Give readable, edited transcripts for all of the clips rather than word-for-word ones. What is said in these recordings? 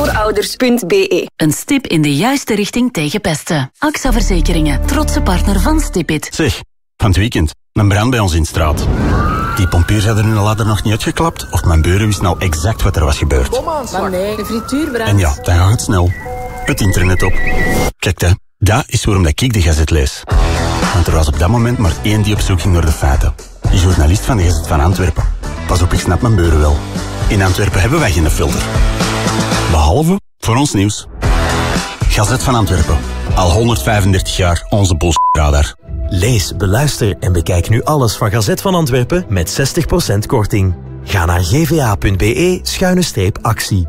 Stipvoorouders.be. Een stip in de juiste richting tegen pesten. AXA Verzekeringen, trotse partner van Stipit. Zeg, van het weekend, een brand bij ons in de straat. Die pompiers hadden hun ladder nog niet uitgeklapt of mijn buren wist nou exact wat er was gebeurd. Maar nee, de frituurbrand. En ja, dan gaat het snel. Het internet op. Kijk, hè, dat is waarom dat ik de Gazet lees. Want er was op dat moment maar één die op zoek ging naar de feiten. Die journalist van de Gazet van Antwerpen. Pas op, ik snap mijn buren wel. In Antwerpen hebben wij geen filter. Behalve voor ons nieuws. Gazet van Antwerpen. Al 135 jaar onze bullshitradar. Lees, beluister en bekijk nu alles van Gazet van Antwerpen met 60% korting. Ga naar gva.be/actie.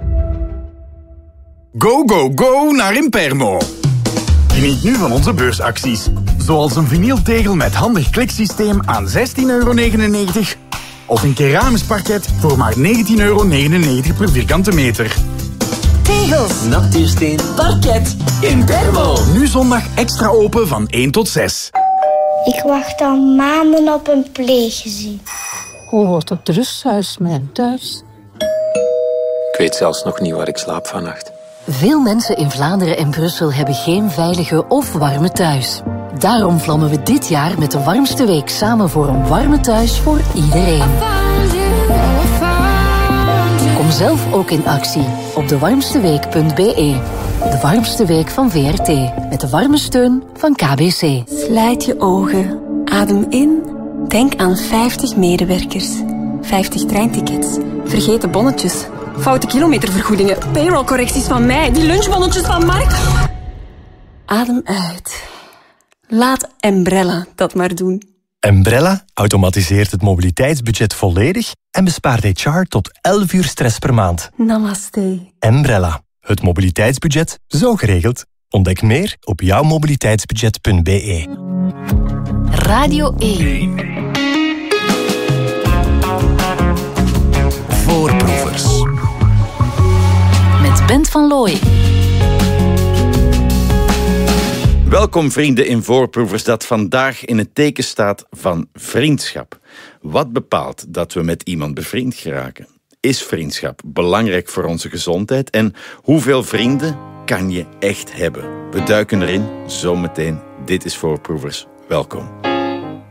Go, go, go naar Impermo. Geniet nu van onze beursacties. Zoals een vinyltegel met handig kliksysteem aan €16,99 of een keramisch parket voor maar €19,99 per vierkante meter. Tegels, natuursteen, parket, Impermo. Nu zondag extra open van 1 tot 6. Ik wacht al maanden op een pleeggezin. Hoe wordt het rusthuis mijn thuis? Ik weet zelfs nog niet waar ik slaap vannacht. Veel mensen in Vlaanderen en Brussel hebben geen veilige of warme thuis. Daarom vlammen we dit jaar met de warmste week samen voor een warme thuis voor iedereen. Kom zelf ook in actie op dewarmsteweek.be. De warmste week van VRT. Met de warme steun van KBC. Sluit je ogen. Adem in. Denk aan 50 medewerkers. 50 treintickets. Vergeten bonnetjes. Foute kilometervergoedingen. Payrollcorrecties van mij. Die lunchbonnetjes van Mark. Adem uit. Laat Embrella dat maar doen. Embrella automatiseert het mobiliteitsbudget volledig en bespaart HR tot 11 uur stress per maand. Namaste. Embrella. Het mobiliteitsbudget zo geregeld. Ontdek meer op jouwmobiliteitsbudget.be. Radio 1. Voorproevers. Met Bent van Looy. Welkom vrienden in Voorproevers, dat vandaag in het teken staat van vriendschap. Wat bepaalt dat we met iemand bevriend geraken? Is vriendschap belangrijk voor onze gezondheid? En hoeveel vrienden kan je echt hebben? We duiken erin zometeen. Dit is Voorproevers. Welkom.